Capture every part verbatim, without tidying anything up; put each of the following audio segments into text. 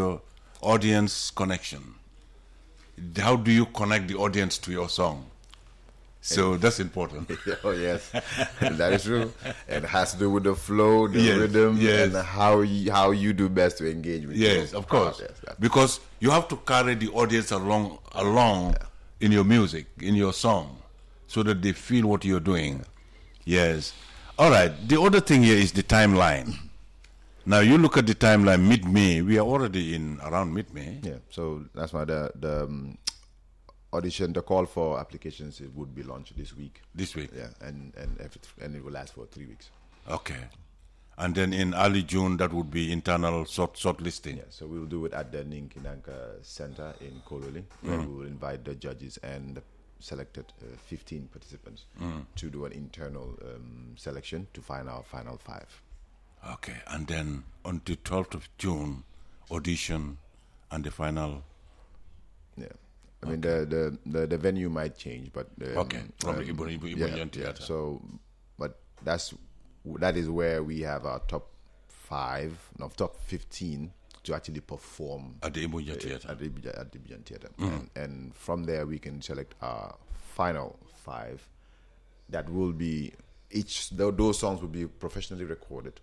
your audience connection. How do you connect the audience to your song? So that's important. Oh, yes. That is true. It has to do with the flow, the yes, rhythm, yes. and how you, how you do best to engage with Yes, your of course. crowd. Yes, because you have to carry the audience along along yeah. in your music, in your song, so that they feel what you're doing. Yes. All right. The other thing here is the timeline. Now, you look at the timeline, mid-May. We are already in around mid-May. Yeah, so that's why the... the um, audition, the call for applications, it would be launched this week. This week? Yeah, and and if it, and it will last for three weeks. Okay. And then in early June, that would be internal short shortlisting. Yeah, so we'll do it at the Ninkinanka Center in Kololi, where mm. we will invite the judges and the selected uh, fifteen participants mm. to do an internal um, selection to find our final five. Okay, and then on the twelfth of June, audition and the final... Yeah. I mean, okay. the, the, the, the venue might change, but... Um, okay, from um, the Ibu, Ibu, Ibu yeah, Theater. Yeah, so, but that's, that is where we have our top five, no, top fifteen to actually perform... At the Ibu Theater. At the, at the Ibu Theater. Mm. And, and from there, we can select our final five that will be... Each, those songs will be professionally recorded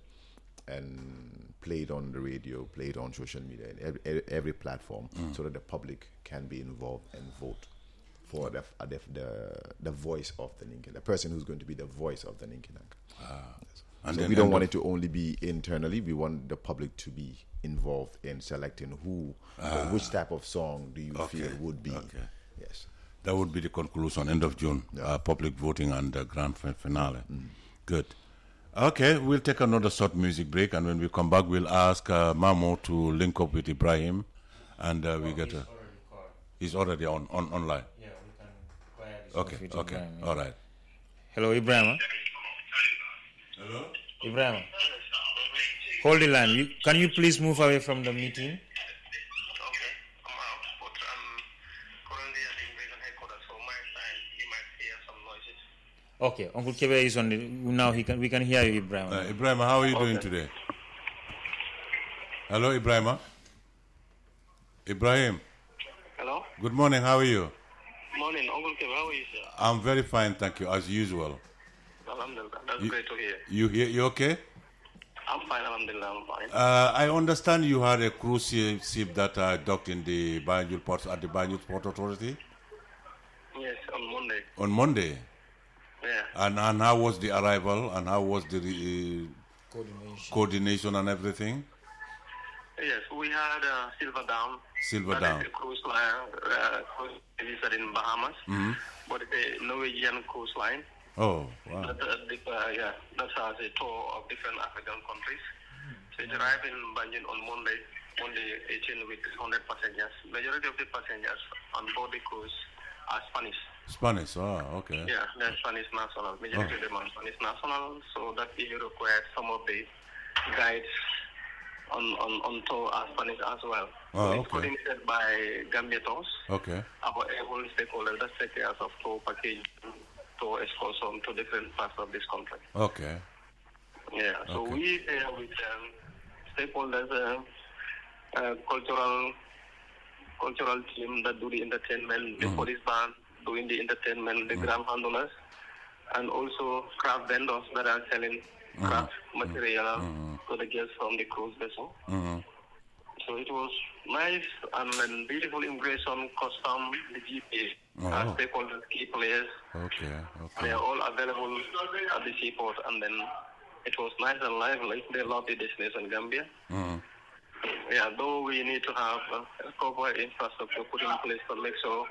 and played on the radio, played on social media, and every, every platform, mm. so that the public can be involved and vote for the the the, the voice of the Ninkinank, the person who's going to be the voice of the Ninkinank. Ah. Yes. And so we don't want it to only be internally. We want the public to be involved in selecting who, ah. or which type of song do you okay. feel would be. Okay. Yes. That would be the conclusion, end of June, yeah. uh, public voting and the grand finale. Mm. Good. Okay, we'll take another short music break, and when we come back, we'll ask uh, Mamo to link up with Ibrahim, and uh, we oh, get he's a... Already he's already on, on online? Yeah, we can play this okay, with okay, Ibrahim, yeah. all right. Hello, Ibrahim. Hello? Ibrahim. Hold the line. You, can you please move away from the meeting? Okay, Uncle Kebe is on the, now he can we can hear you, Ibrahim. Uh, Ibrahim, how are you okay. doing today? Hello, Ibrahim. Ibrahim. Hello. Good morning, how are you? Morning, Uncle Kebe, how are you, sir? I'm very fine, thank you, as usual. Alhamdulillah, that's you, great to hear. You hear, you okay? I'm fine, Alhamdulillah, I'm fine. Uh, I understand you had a cruise ship that uh, docked in the Banjul Port, at the Banjul Port Authority? Yes, on Monday. On Monday? Yeah. And and how was the arrival, and how was the uh, coordination coordination and everything? Yes, we had uh, Silver Down. Silver Down. A cruise line, uh, cruise in Bahamas, mm-hmm. but a Norwegian cruise line. Oh, wow. That, uh, uh, yeah, that has a tour of different African countries. So it arrived in Banjul on Monday, Monday eighteen with one hundred passengers. Majority of the passengers on board the cruise are Spanish. Spanish, oh, okay. Yeah, they're Spanish national. Majority of them are Spanish national, so that even required some of the guides on, on, on tour are Spanish as well. Oh, so it's okay. coordinated by Gambia Tours. Okay. About all stakeholders that take care of tour package, tour excursion to different parts of this country. Okay. Yeah, so okay. we uh, with um, stakeholders, uh, uh, cultural cultural team that do the entertainment, the mm. police band, doing the entertainment, the mm. ground handlers, and also craft vendors that are selling mm. craft material mm. to the guests from the cruise vessel. Mm. So it was nice and then beautiful immigration, custom, the G P A, oh. our stakeholders, key players. Okay, okay. They are all available at the seaport, and then it was nice and lively. They love the destination Gambia. Mm. Yeah, though we need to have uh, a proper infrastructure put in place to make sure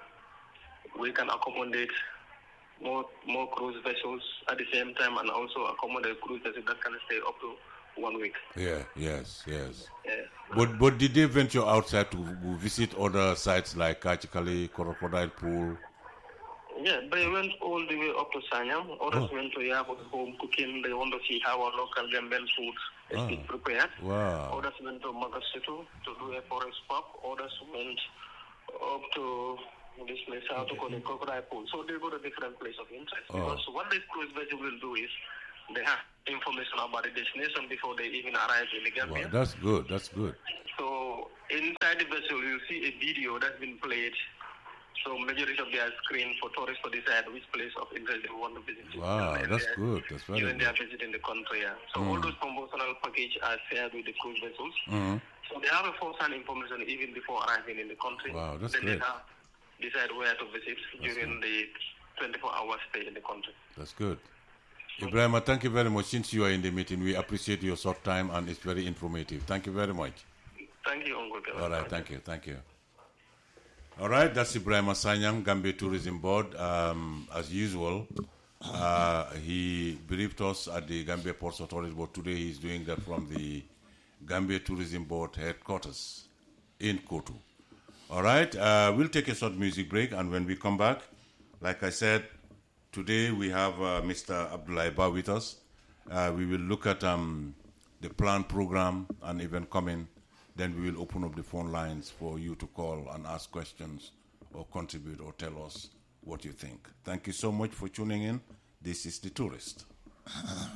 we can accommodate more more cruise vessels at the same time, and also accommodate cruise vessels that can stay up to one week. Yeah, yes, yes. Yeah. But but did they venture outside to visit other sites like Kachikali, Crocodile Pool? Yeah, they went all the way up to Sanyam. Others oh. went to Yabo home cooking. They want to see how our local Gambian food is oh. prepared. Wow. Others went to Magasitu to do a forest pop. Others went up to this place, how to call it, Crocodile Pool. So they go to different places of interest. Oh. Because what this cruise vessel will do is they have information about the destination before they even arrive in the Gambia. Wow, that's good, that's good. So inside the vessel, you'll see a video that's been played. So majority of their screen for tourists to decide which place of interest they want to visit. Wow, And that's they are- good. That's very Even good. they are visiting the country. Yeah. So all those promotional packages are shared with the cruise vessels. Mhm. So they have a first-hand information even before arriving in the country. Wow, that's then great. they have decide where to visit during the twenty-four hour stay in the country. That's good. Ibrahima, thank you very much. Since you are in the meeting, we appreciate your short time and it's very informative. Thank you very much. Thank you, Uncle Kevin. All right, thank you, thank you. All right, that's Ibrahima Sanyang, Gambia Tourism Board. Um, as usual, uh, he briefed us at the Gambia Ports Authority Board. Today he's doing that from the Gambia Tourism Board headquarters in Kotu. All right, uh, we'll take a short music break, and when we come back, like I said, today we have uh, Mister Abdullah Ba with us. Uh, we will look at um, the planned program and event coming. Then we will open up the phone lines for you to call and ask questions or contribute or tell us what you think. Thank you so much for tuning in. This is The Tourist.